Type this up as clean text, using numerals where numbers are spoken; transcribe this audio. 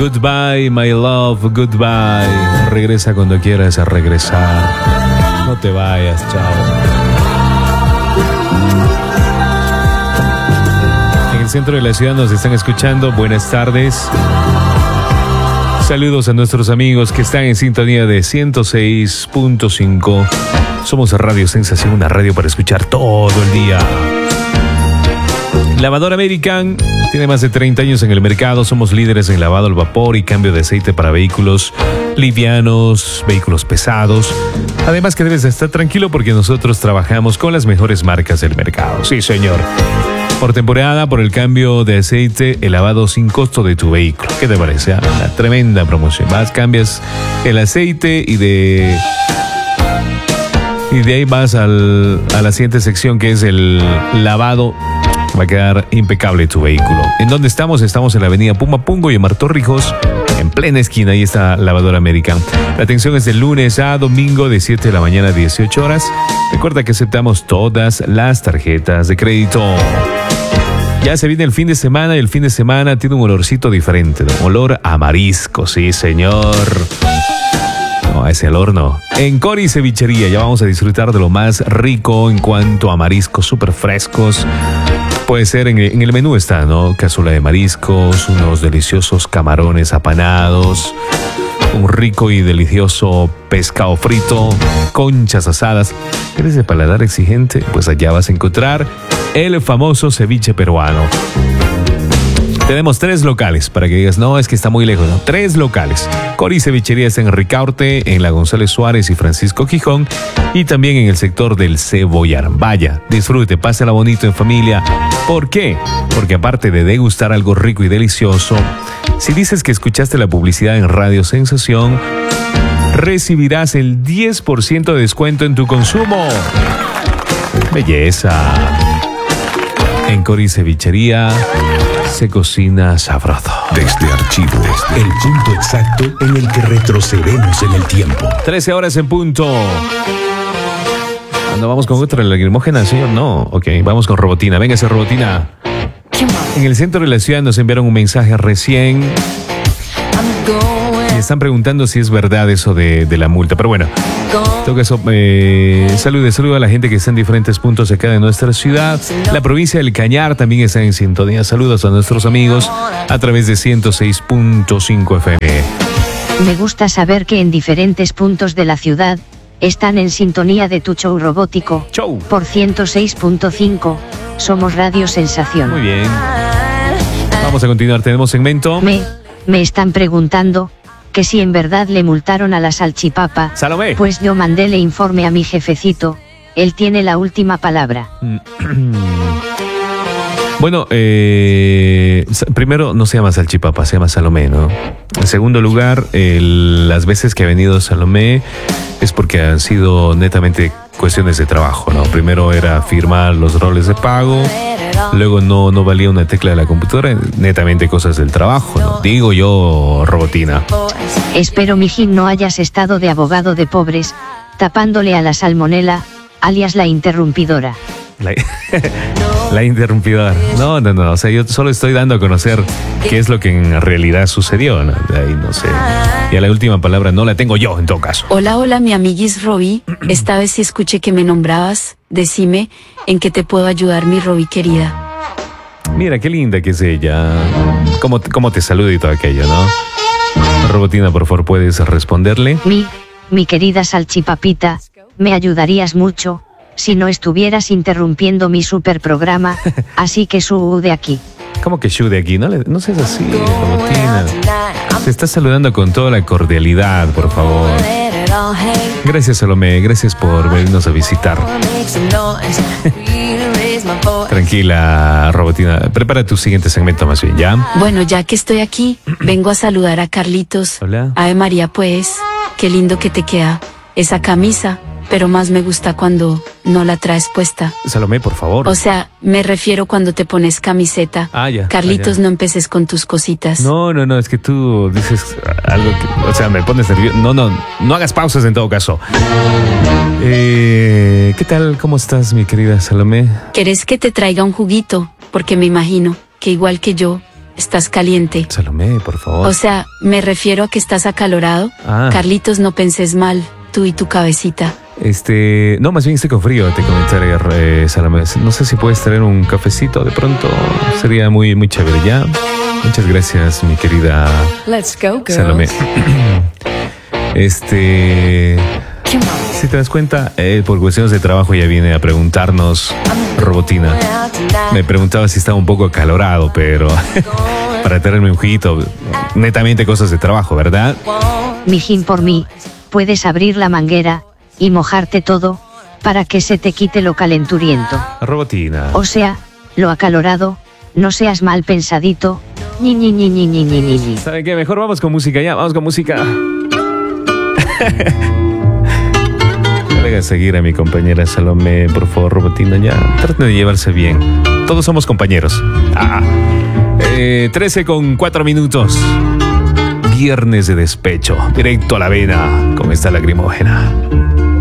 Goodbye, my love, goodbye. Regresa cuando quieras regresar. No te vayas, chao. En el centro de la ciudad nos están escuchando. Buenas tardes. Saludos a nuestros amigos que están en sintonía de 106.5. Somos Radio Sensación, una radio para escuchar todo el día. Lavadora American tiene más de 30 años en el mercado. Somos líderes en lavado al vapor y cambio de aceite para vehículos livianos, vehículos pesados. Además que debes estar tranquilo porque nosotros trabajamos con las mejores marcas del mercado. Sí, señor. Por temporada, por el cambio de aceite, el lavado sin costo de tu vehículo. ¿Qué te parece? Una tremenda promoción. Vas, cambias el aceite y de ahí vas a la siguiente sección, que es el lavado. Va a quedar impecable tu vehículo. ¿En dónde estamos? Estamos en la avenida Pumapungo y en Mar Torrijos, en plena esquina. Ahí está Lavadora American. La atención es de lunes a domingo de 7 de la mañana a 18 horas. Recuerda que aceptamos todas las tarjetas de crédito. Ya se viene el fin de semana y el fin de semana tiene un olorcito diferente, ¿no? Olor a marisco, sí, señor. No, ese olor no. En Cori Cevichería ya vamos a disfrutar de lo más rico en cuanto a mariscos súper frescos. Puede ser, en el menú está, ¿no? Cazuela de mariscos, unos deliciosos camarones apanados, un rico y delicioso pescado frito, conchas asadas. ¿Eres de paladar exigente? Pues allá vas a encontrar el famoso ceviche peruano. Tenemos 3 locales, para que digas, no, es que está muy lejos, ¿no? 3 locales. Cori Cevichería está en Ricaurte, en la González Suárez y Francisco Gijón, y también en el sector del Cebollar. Vaya, disfrute, pásala bonito en familia. ¿Por qué? Porque aparte de degustar algo rico y delicioso, si dices que escuchaste la publicidad en Radio Sensación, recibirás el 10% de descuento en tu consumo. Belleza. En Cori Cevichería se cocina sabroso. Desde Archivos, el punto exacto en el que retrocedemos en el tiempo. 13 horas en punto. ¿No vamos con otra lacrimógena, señor? No, ok, vamos con Robotina. Véngase, Robotina. En el centro de la ciudad nos enviaron un mensaje recién. Me están preguntando si es verdad eso de la multa, pero bueno. En todo caso, saludo a la gente que está en diferentes puntos acá de nuestra ciudad. La provincia del Cañar también está en sintonía. Saludos a nuestros amigos a través de 106.5 FM. Me gusta saber que en diferentes puntos de la ciudad están en sintonía de tu show robótico. Show. Por 106.5. Somos Radio Sensación. Muy bien. Vamos a continuar. Tenemos segmento. Me están preguntando que si en verdad le multaron a la salchipapa. Salomé. Pues yo mandé el informe a mi jefecito. Él tiene la última palabra. Bueno, primero no se llama salchipapa, se llama Salomé, ¿no? En segundo lugar, las veces que ha venido Salomé es porque han sido netamente cuestiones de trabajo, ¿no? Primero era firmar los roles de pago, luego no valía una tecla de la computadora, netamente cosas del trabajo, ¿no? Digo yo, Robotina. Espero, mijín, no hayas estado de abogado de pobres, tapándole a la salmonela, alias la interrumpidora. La interrumpidora. No. O sea, yo solo estoy dando a conocer qué es lo que en realidad sucedió, ¿no? De ahí no sé. Y a la última palabra no la tengo yo, en todo caso. Hola, mi amiguis Roby. Esta vez sí escuché que me nombrabas. Decime en qué te puedo ayudar, mi Roby querida. Mira, qué linda que es ella. ¿Cómo te saludo y todo aquello, no? Robotina, por favor, ¿puedes responderle? Mi querida salchipapita, me ayudarías mucho si no estuvieras interrumpiendo mi super programa, así que shu de aquí. ¿Cómo que shu de aquí? No seas así, Robotina. Te estás saludando con toda la cordialidad, por favor. Gracias, Salomé, gracias por venirnos a visitar. Tranquila, Robotina, prepara tu siguiente segmento más bien, ¿ya? Bueno, ya que estoy aquí, vengo a saludar a Carlitos. Hola. Ave María, pues, qué lindo que te queda esa camisa, pero más me gusta cuando no la traes puesta. Salomé, por favor. O sea, me refiero cuando te pones camiseta. Ya. Carlitos, no empeces con tus cositas. No, es que tú dices algo que, o sea, me pones nervioso. No hagas pausas en todo caso. ¿Qué tal? ¿Cómo estás, mi querida Salomé? ¿Querés que te traiga un juguito? Porque me imagino que igual que yo, estás caliente. Salomé, por favor. O sea, me refiero a que estás acalorado. Ah. Carlitos, no penses mal, tú y tu cabecita. No, más bien estoy con frío, te comentaré, Salomé. No sé si puedes traer un cafecito de pronto. Sería muy, muy chévere, ¿ya? Muchas gracias, mi querida Let's go, girls. Salomé. Si te das cuenta, por cuestiones de trabajo ya viene a preguntarnos, Robotina. Me preguntaba si estaba un poco acalorado, pero para tenerme un juguito, netamente cosas de trabajo, ¿verdad? Mijín, por mí, puedes abrir la manguera y mojarte todo, para que se te quite lo calenturiento. Robotina. O sea, lo acalorado, no seas mal pensadito. Ñi, ñi, ñi, ñi, ñi, ñi, ñi, ñi. ¿Saben qué? Mejor vamos con música ya, vamos con música. Voy a seguir a mi compañera Salomé, por favor, Robotina, ya. Traten de llevarse bien. Todos somos compañeros. 13:04. Viernes de despecho, directo a la vena con esta lacrimógena.